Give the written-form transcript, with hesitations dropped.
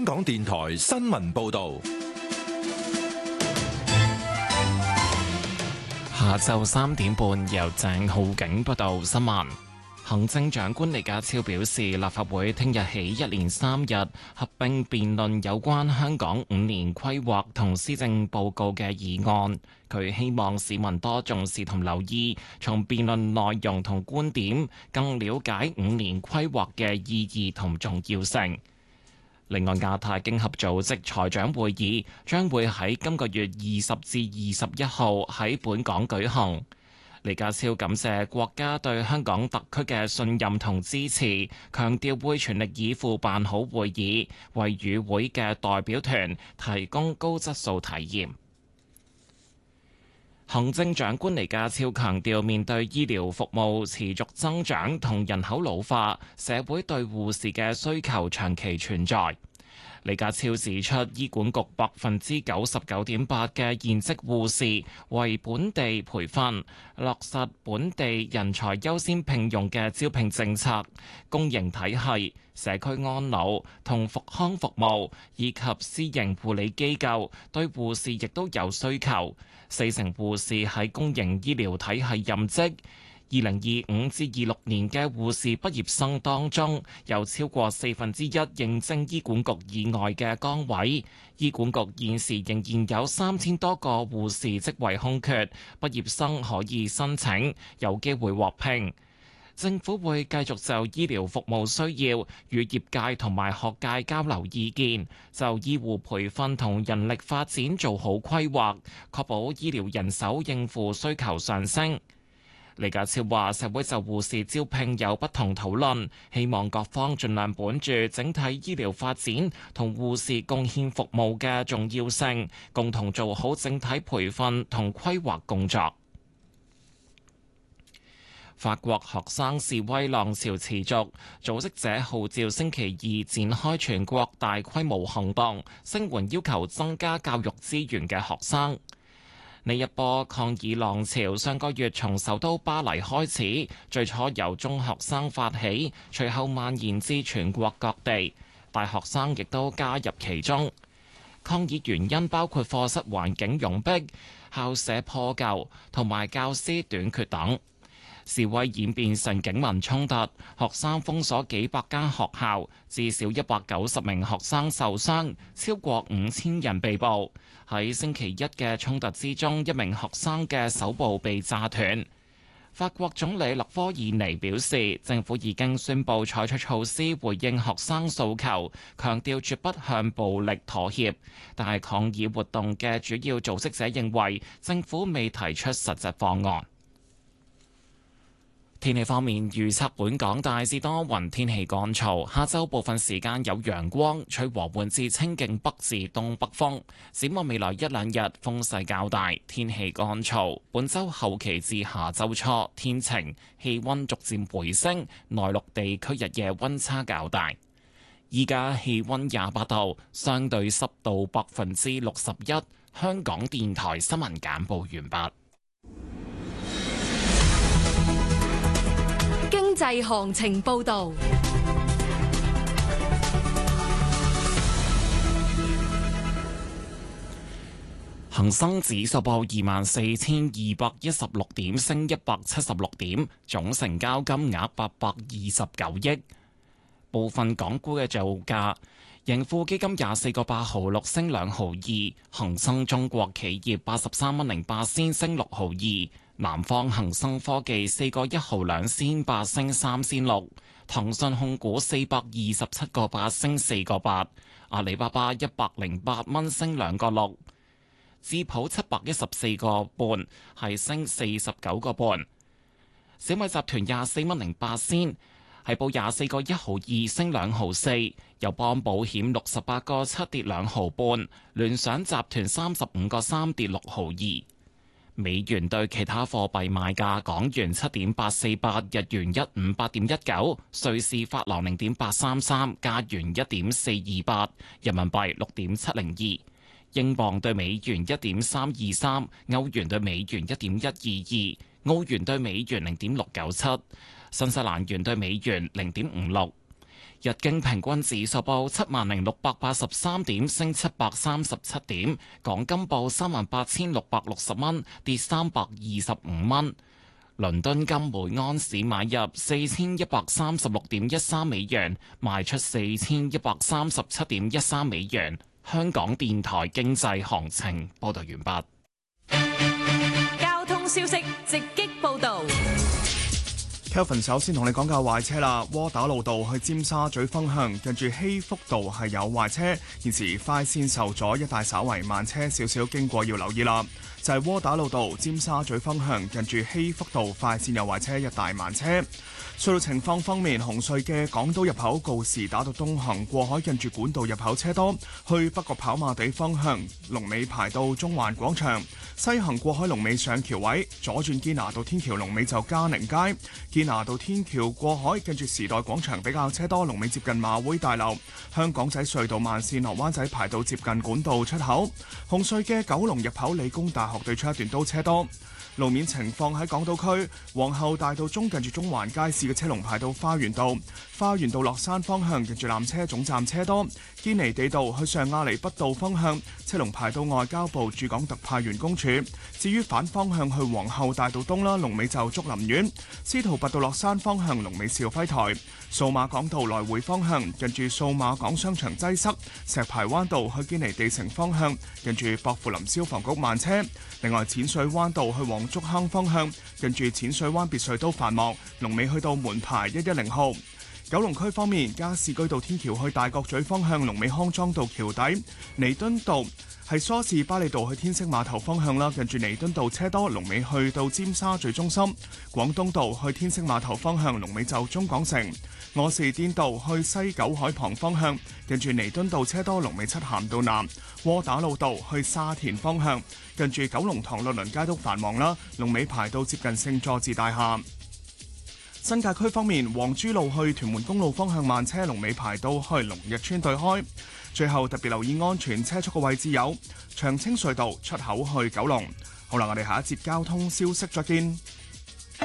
香港電台新聞報道。 下晝3點半，由鄭浩景報道新聞。行政長官李家超表示，立法會聽日起一連3日合併辯論有關香港5年規劃同施政報告嘅議案。佢希望市民多重視同留意，從辯論內容同觀點，更了解5年規劃嘅意義同重要性。另外，亞太經合組織財長會議將會喺今個月20至21號喺本港舉行。李家超感謝國家對香港特區嘅信任同支持，強調會全力以赴辦好會議，為與會嘅代表團提供高質素體驗。行政長官李家超強調，面對醫療服務持續增長同人口老化，社會對護士嘅需求長期存在。李家超指出，醫管局99.8%嘅現職護士為本地培訓，落實本地人才優先聘用嘅招聘政策。公營體系、社區安老同復康服務以及私營護理機構對護士亦都有需求。40%護士喺公營醫療體系任職。2025至26年嘅護士畢業生當中，有超過1/4應徵醫管局以外嘅崗位。醫管局現時仍然有3000多個護士職位空缺，畢業生可以申請，有機會獲聘。政府會繼續就醫療服務需要與業界同埋學界交流意見，就醫護培訓同人力發展做好規劃，確保醫療人手應付需求上升。李家超話：社會就護士招聘有不同討論，希望各方盡量本住整體醫療發展同護士貢獻服務嘅重要性，共同做好整體培訓同規劃工作。法國學生示威浪潮持續，組織者號召星期二展開全國大規模行動，聲援要求增加教育資源嘅學生。呢一波抗議浪潮上個月從首都巴黎開始，最初由中學生發起，隨後蔓延至全國各地，大學生亦都加入其中。抗議原因包括課室環境擁迫、校舍破舊同埋教師短缺等。示威演變成警民衝突，學生封鎖幾百間學校，至少190名學生受傷，超過5000人被捕。喺星期一嘅衝突之中，一名學生嘅手部被炸斷。法國總理勒科爾尼表示，政府已經宣布採取措施回應學生訴求，強調絕不向暴力妥協。但係抗議活動嘅主要組織者認為，政府未提出實際方案。天氣方面，預測本港大致多雲，天氣乾燥，下晝部分時間有陽光，吹和緩至清勁北至東北風。展望未來1、2日風勢較大，天氣乾燥。本週後期至下週初天晴，氣溫逐漸回升，內陸地區日夜溫差較大。依家氣溫28度，相對濕度61%。香港電台新聞簡報完畢。 經濟行情報道， 恒生指數報24,216點，升176點，總成交金額829億。部分港股嘅造價，盈富基金24個8毫6升2毫2，恒生中國企業83.08升6毫2。南方恒生科技4個1毫2仙8升3仙6，騰訊控股427個8升4個8，阿里巴巴108蚊升2個6，智譜714個半係升49個半，小米集團24.08仙係報24個1毫2升2毫4，友邦保險68個7跌2毫半，聯想集團35個3跌6毫2。美元對其他貨幣賣價：港元7.848，日元158.19，瑞士法郎0.833，加元1.428，人民幣6.702，英鎊對美元1.323，歐元對美元1.122，澳元對美元0.697，新西蘭元對美元0.56。 日經平均指數報70,683點，升737點；港金報38,660蚊，跌325蚊。倫敦金每安士買入4136.13美元，賣出4137.13美元。香港電台經濟行情報道完畢。交通消息直擊報道。 Kelvin 首先同你講架壞車啦，窩打老道去尖沙咀方向，近住禧福道係有壞車，現時快線受阻，一帶稍為慢車少少，經過要留意啦。就係窩打老道尖沙咀方向，近住禧福道快線有壞車，一帶慢車。隧道情況方面，紅隧嘅港島入口告士打道東行過海，近住管道入口車多；去北角跑馬地方向，龍尾排到中環廣場；西行過海龍尾上橋位，左轉堅拿道天橋龍尾就嘉寧街；堅拿道天橋過海，近住時代廣場比較車多，龍尾接近馬會大樓；香港仔隧道慢線落灣仔排到接近管道出口；紅隧嘅九龍入口理工大學對出一段都車多。路面情況喺港島區皇后大道中近住中環街市嘅車龍排到花園道，花園道落山方向近住纜車總站車多；堅尼地道去上亞厘畢道方向車龍排到外交部駐港特派員公署。至於反方向去皇后大道東啦，龍尾就竹林苑；司徒拔道落山方向龍尾兆輝台；數碼港道來回方向近住數碼港商場擠塞；石排灣道去堅尼地城方向近住薄扶林消防局慢車。另外淺水灣道去黃竹坑方向近住淺水灣別墅都繁忙，龍尾去到門牌110號。九龍區方面，加士居道天橋去大角咀方向龍尾康莊道橋底；彌敦道係梳士巴利道去天星碼頭方向啦，近住彌敦道車多，龍尾去到尖沙咀中心；廣東道去天星碼頭方向龍尾就中港城；柯士甸道去西九海旁方向近住彌敦道車多，龍尾漆咸道南；窩打老道去沙田方向近住九龍塘律倫街都繁忙啦，龍尾排到接近聖佐治大廈。新界區方面，黃珠路去屯門公路方向慢車，龍尾排到去龍日村對開。最後特別留意安全車速嘅位置有長青隧道出口去九龍。好啦，我哋下一節交通消息再見。